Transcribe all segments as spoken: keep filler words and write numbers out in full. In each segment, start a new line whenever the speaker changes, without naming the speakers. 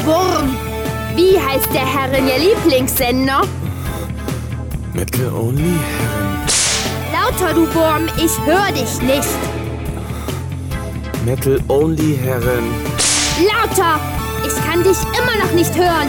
Wurm, wie heißt der Herrin Ihr Lieblingssender?
Metal Only Herren.
Lauter, du Wurm, ich hör dich nicht.
Metal Only Herren.
Lauter, ich kann dich immer noch nicht hören.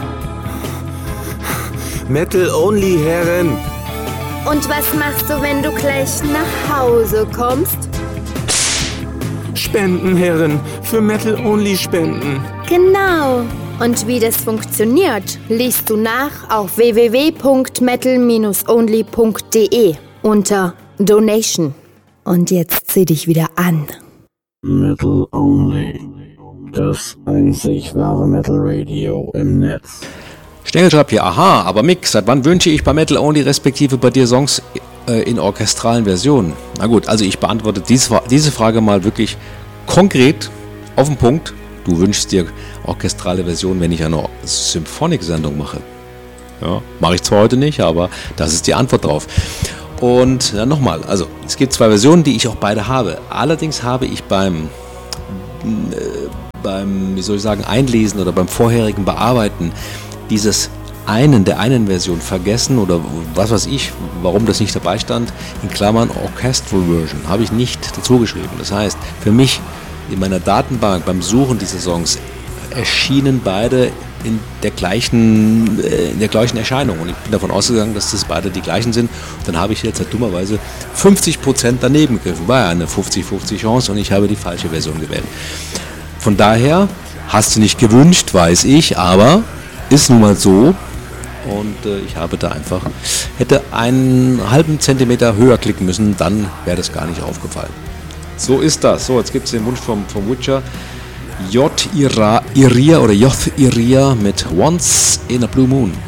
Metal Only Herren.
Und was machst du, wenn du gleich nach Hause kommst?
Spenden, Herren. Für Metal Only spenden.
Genau. Und wie das funktioniert, liest du nach auf w w w punkt metal only punkt d e unter Donation. Und jetzt zieh dich wieder an.
Metal Only. Das einzig wahre Metal Radio im Netz.
Stengelschraub hier, aha, aber Mick, seit wann wünsche ich bei Metal Only respektive bei dir Songs äh, in orchestralen Versionen? Na gut, also ich beantworte diese, diese Frage mal wirklich konkret auf den Punkt. Du wünschst dir orchestrale Versionen, wenn ich eine Symphonic-Sendung mache. Ja, mache ich zwar heute nicht, aber das ist die Antwort drauf. Und ja, nochmal, also es gibt zwei Versionen, die ich auch beide habe. Allerdings habe ich beim, äh, beim, wie soll ich sagen, Einlesen oder beim vorherigen Bearbeiten dieses einen, der einen Version vergessen oder was weiß ich, warum das nicht dabei stand, in Klammern Orchestral Version, habe ich nicht dazu geschrieben. Das heißt, für mich in meiner Datenbank beim Suchen dieser Songs erschienen beide in der gleichen, äh, in der gleichen Erscheinung und ich bin davon ausgegangen, dass das beide die gleichen sind. Und dann habe ich jetzt halt dummerweise fünfzig Prozent daneben gegriffen. War ja eine fünfzig fünfzig Chance und ich habe die falsche Version gewählt. Von daher hast du nicht gewünscht, weiß ich, aber ist nun mal so und äh, ich habe da einfach, hätte einen halben Zentimeter höher klicken müssen, dann wäre das gar nicht aufgefallen. So ist das. So, jetzt gibt es den Wunsch vom, vom Witcher. J. Iria oder J. Iria mit Once in a Blue Moon.